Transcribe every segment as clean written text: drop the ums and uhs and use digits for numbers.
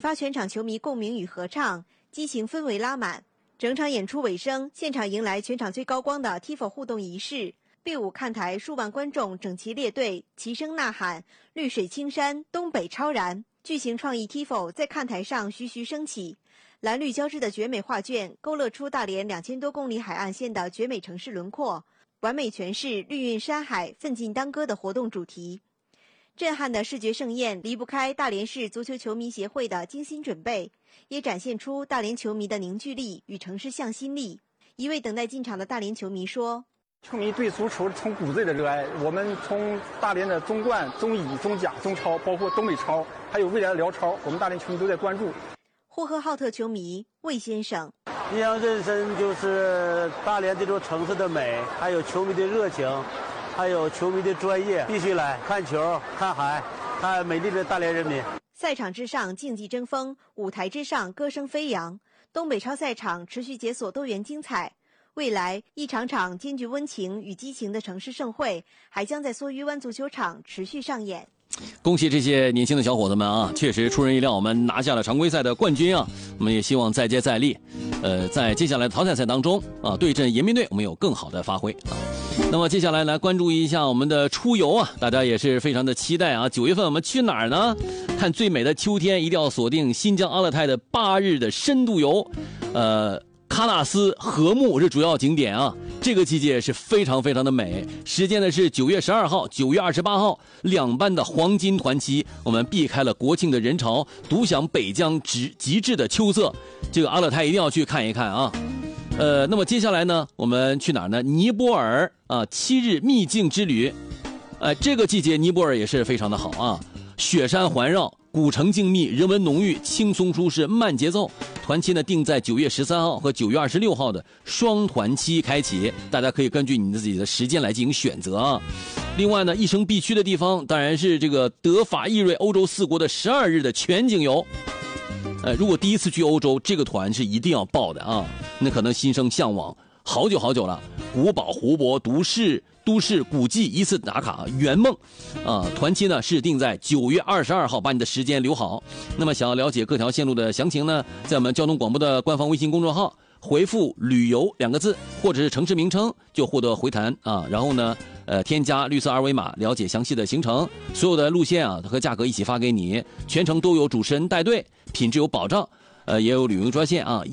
发全场球迷共鸣与合唱，激情氛围拉满。整场演出尾声，现场迎来全场最高光的 TIFO 互动仪式。队伍看台数万观众整齐列队，齐声呐喊：“绿水青山，东北超然！”巨型创意 TIFO 在看台上徐徐升起，蓝绿交织的绝美画卷勾勒出大连2000多公里海岸线的绝美城市轮廓，完美诠释绿韵山海、奋进当歌的活动主题。震撼的视觉盛宴离不开大连市足球球迷协会的精心准备，也展现出大连球迷的凝聚力与城市向心力。一位等待进场的大连球迷说：“ 球迷对足球从骨子里的热爱，我们从大连的中冠、中乙、中甲、中超，包括东北超，还有未来的辽超，我们大连球迷都在关注。” 呼和浩特球迷魏先生：“ 印象最深就是大连这座城市的美，还有球迷的热情，还有球迷的专业，必须来看球、看海、看美丽的大连人民。” 赛场之上竞技争锋，舞台之上歌声飞扬。东北超赛场持续解锁多元精彩。未来一场场兼具温情与激情的城市盛会，还将在梭鱼湾足球场持续上演。 恭喜这些年轻的小伙子们啊！确实出人意料，我们拿下了常规赛的冠军啊！我们也希望再接再厉，在接下来的淘汰赛当中啊，对阵延边队，我们有更好的发挥啊。那么接下来来关注一下我们的出游啊，大家也是非常的期待啊。9月份我们去哪儿呢？看最美的秋天，一定要锁定新疆阿勒泰的8日的深度游，喀纳斯禾木是主要景点啊，这个季节是非常非常的美。时间呢是9月12号、9月28号2班的黄金团期，我们避开了国庆的人潮，独享北疆极致的秋色。这个阿勒泰一定要去看一看啊。那么接下来呢，我们去哪儿呢？尼泊尔啊，7日秘境之旅。这个季节尼泊尔也是非常的好啊，雪山环绕，古城静谧，人文浓郁，轻松舒适，慢节奏。团期呢定在9月13号和9月26号的双团期开启，大家可以根据你自己的时间来进行选择啊。另外呢，一生必去的地方当然是这个德法意瑞欧洲4国的12日的全景游。如果第一次去欧洲，这个团是一定要报的啊。那可能心生向往好久好久了，古堡、湖泊、都市古迹一次打卡圆梦啊！团期呢是定在9月22号，把你的时间留好。那么想要了解各条线路的详情呢，在我们交通广播的官方微信公众号回复旅游2个字或者是城市名称，就获得回弹啊。然后呢添加绿色二维码了解详细的行程，所有的路线啊和价格一起发给你，全程都有主持人带队，品质有保障。也有旅游专线啊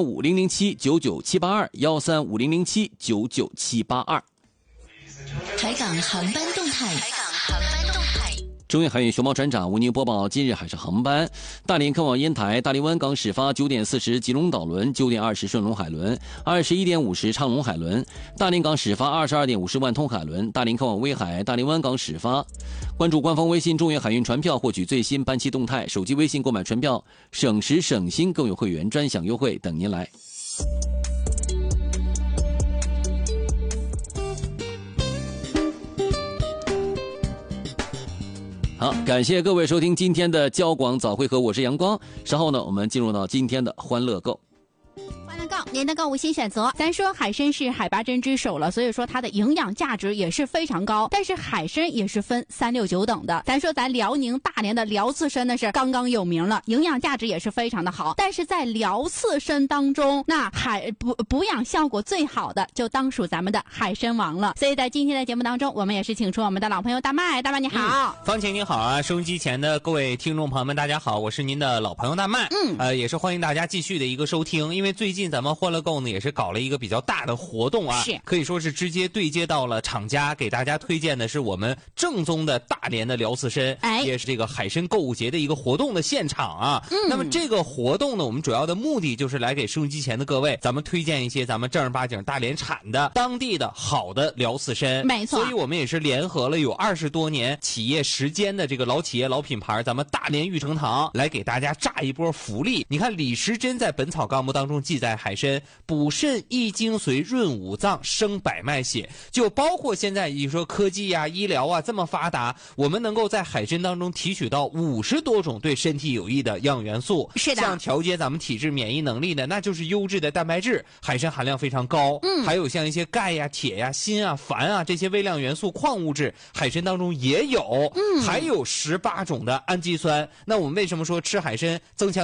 ，135-007-99782，135-007-99782。 海港航班动态。 中远海运熊猫船长为您播报今日海上航班：大连开往烟台，大连湾港始发9点40吉隆岛轮，9点20顺龙海轮，21点50昌龙海轮；大连港始发22点50万通海轮，大连开往威海，大连湾港始发。关注官方微信中远海运船票，获取最新班期动态。手机微信购买船票，省时省心，更有会员专享优惠等您来。好，感谢各位收听今天的交广早会合，我是阳光。稍后呢，我们进入到今天的欢乐购。 您的购物新选择。咱说海参是海拔针之首了，所以说它的营养价值也是非常高。但是海参也是分3、6、9等的。咱说咱辽宁大连的辽刺参那是刚刚有名了，营养价值也是非常的好。但是在辽刺参当中，那补养效果最好的就当属咱们的海参王了。所以在今天的节目当中，我们也是请出我们的老朋友大麦。大麦你好。 方晴你好啊，收音机前的各位听众朋友们大家好，我是您的老朋友大麦。也是欢迎大家继续的一个收听，因为最近咱们欢乐购呢也是搞了一个比较大的活动啊，是可以说是直接对接到了厂家，给大家推荐的是我们正宗的大连的辽刺参，也是这个海参购物节的一个活动的现场啊。那么这个活动呢，我们主要的目的就是来给收音机前的各位，咱们推荐一些咱们正儿八经大连产的当地的好的辽刺参，没错。所以我们也是联合了有20多年企业时间的这个老企业老品牌，咱们大连玉成堂来给大家炸一波福利。你看李时珍在《本草纲目》当中记载，海参补肾益精髓、润五脏、生百脉血，就包括现在你说科技啊、医疗啊这么发达，我们能够在海参当中提取到50多种对身体有益的样元素，是的，像调节咱们体质免疫能力的，那就是优质的蛋白质，海参含量非常高。还有像一些钙呀、铁呀、锌啊、钒啊这些微量元素、矿物质，海参当中也有。还有18种的氨基酸。那我们为什么说吃海参增强